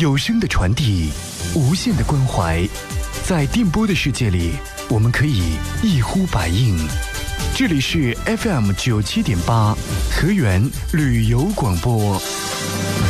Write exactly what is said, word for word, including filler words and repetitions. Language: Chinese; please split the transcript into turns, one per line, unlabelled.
有声的传递，无限的关怀，在电波的世界里，我们可以一呼百应。这里是 F M 九七点八河源旅游广播。